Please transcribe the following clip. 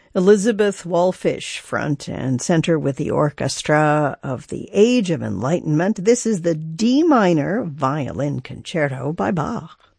Elizabeth Wallfisch, front and center with the orchestra of the Age of Enlightenment. This is the D minor violin concerto by Bach.